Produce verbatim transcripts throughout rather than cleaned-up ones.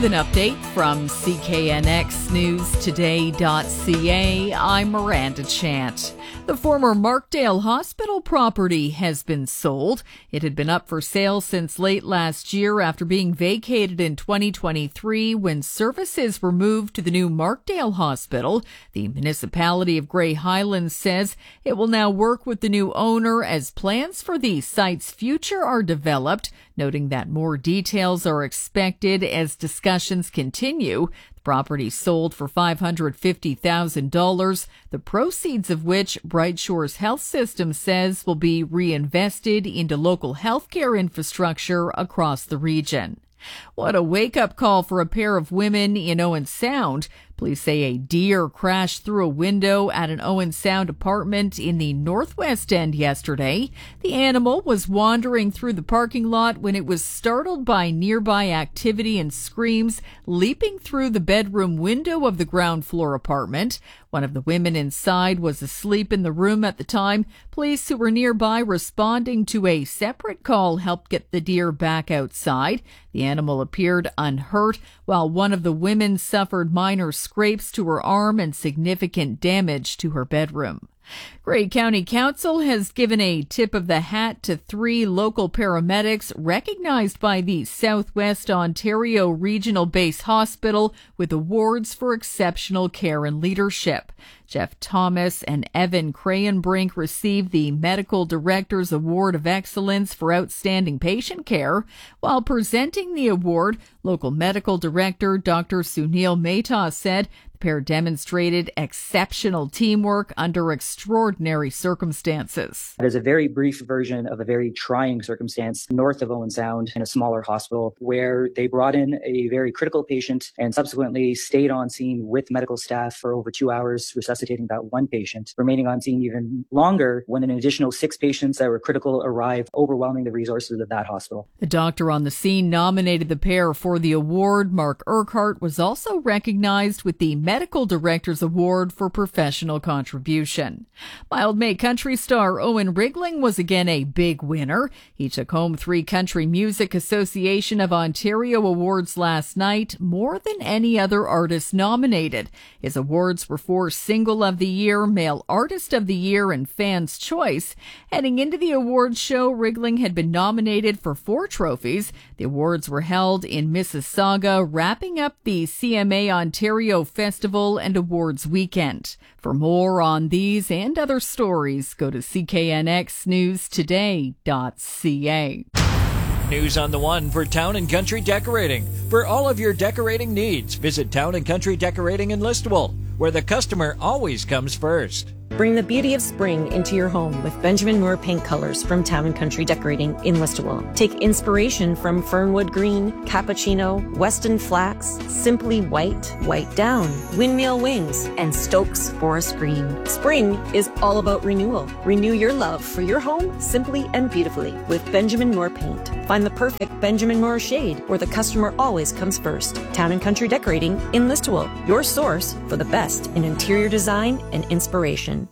With an update from C K N X News Today dot C A, I'm Miranda Chant. The former Markdale Hospital property has been sold. It had been up for sale since late last year after being vacated in twenty twenty-three when services were moved to the new Markdale Hospital. The municipality of Grey Highlands says it will now work with the new owner as plans for the site's future are developed, noting that more details are expected as discussions continue. The property sold for five hundred fifty thousand dollars, the proceeds of which Bright Shores Health System says will be reinvested into local healthcare infrastructure across the region. What a wake-up call for a pair of women in Owen Sound. Police say a deer crashed through a window at an Owen Sound apartment in the Northwest End yesterday. The animal was wandering through the parking lot when it was startled by nearby activity and screams, leaping through the bedroom window of the ground floor apartment. One of the women inside was asleep in the room at the time. Police who were nearby responding to a separate call helped get the deer back outside. The animal appeared unhurt, while one of the women suffered minor scrapes to her arm and significant damage to her bedroom. Grey County Council has given a tip of the hat to three local paramedics recognized by the Southwest Ontario Regional Base Hospital with awards for exceptional care and leadership. Jeff Thomas and Evan Crayenbrink received the Medical Director's Award of Excellence for Outstanding Patient Care. While presenting the award, local medical director Doctor Sunil Mehta said the pair demonstrated exceptional teamwork under extraordinary circumstances. It is a very brief version of a very trying circumstance north of Owen Sound in a smaller hospital where they brought in a very critical patient and subsequently stayed on scene with medical staff for over two hours, resuscitating that one patient, remaining on scene even longer when an additional six patients that were critical arrived, overwhelming the resources of that hospital. The doctor on the scene nominated the pair for the award. Mark Urquhart was also recognized with the Medical Director's Award for Professional Contribution. Mildmay country star Owen Rigling was again a big winner. He took home three Country Music Association of Ontario awards last night, more than any other artist nominated. His awards were for Single of the Year, Male Artist of the Year, and Fans' Choice. Heading into the awards show, Rigling had been nominated for four trophies. The awards were held in Mississauga, wrapping up the C M A Ontario Festival and Awards weekend. For more on these and other stories, go to C K N X News Today dot C A. News on the One for Town and Country Decorating. For all of your decorating needs, visit Town and Country Decorating in Listowel, where the customer always comes first. Bring the beauty of spring into your home with Benjamin Moore paint colors from Town and Country Decorating in Listowel. Take inspiration from Fernwood Green, Cappuccino, Weston Flax, Simply White, White Down, Windmill Wings, and Stokes Forest Green. Spring is all about renewal. Renew your love for your home simply and beautifully with Benjamin Moore paint. Find the perfect Benjamin Moore shade where the customer always comes first. Town and Country Decorating in Listowel, your source for the best in interior design and inspiration.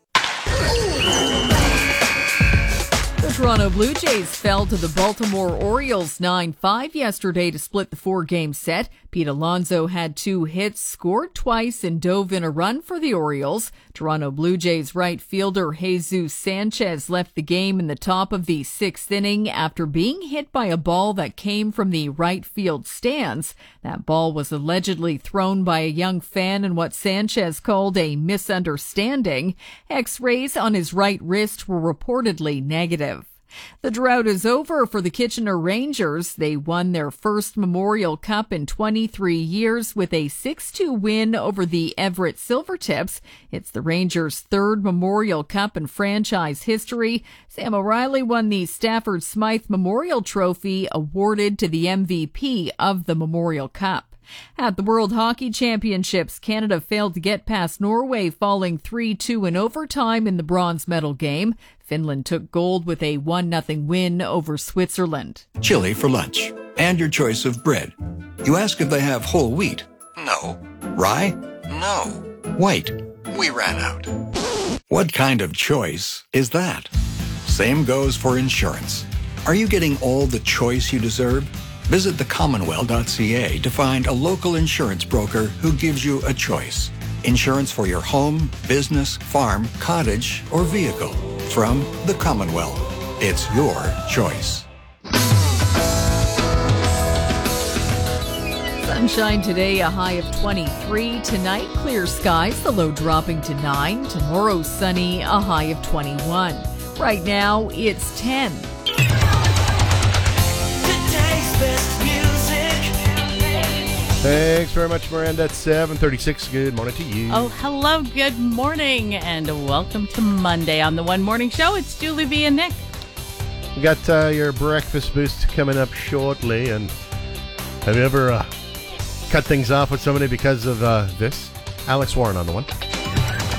The Toronto Blue Jays fell to the Baltimore Orioles nine five yesterday to split the four-game set. Pete Alonso had two hits, scored twice, and dove in a run for the Orioles. Toronto Blue Jays right fielder Jesus Sanchez left the game in the top of the sixth inning after being hit by a ball that came from the right field stands. That ball was allegedly thrown by a young fan in what Sanchez called a misunderstanding. X-rays on his right wrist were reportedly negative. The drought is over for the Kitchener Rangers. They won their first Memorial Cup in twenty-three years with a six two win over the Everett Silvertips. It's the Rangers' third Memorial Cup in franchise history. Sam O'Reilly won the Stafford Smythe Memorial Trophy, awarded to the M V P of the Memorial Cup. At the World Hockey Championships, Canada failed to get past Norway, falling three two in overtime in the bronze medal game. Finland took gold with a one nothing win over Switzerland. Chili for lunch, and your choice of bread. You ask if they have whole wheat. No. Rye? No. White? We ran out. What kind of choice is that? Same goes for insurance. Are you getting all the choice you deserve? Visit the commonwealth dot c a to find a local insurance broker who gives you a choice. Insurance for your home, business, farm, cottage, or vehicle. From the Commonwealth. It's your choice. Sunshine today, a high of twenty-three. Tonight, clear skies, the low dropping to nine. Tomorrow, sunny, a high of twenty-one. Right now, it's ten. Thanks very much, Miranda. At seven thirty-six. Good morning to you. Oh, hello. Good morning, and welcome to Monday on the One Morning Show. It's Julie V and Nick. We got uh, your breakfast boost coming up shortly. And have you ever uh, cut things off with somebody because of uh, this? Alex Warren on the one.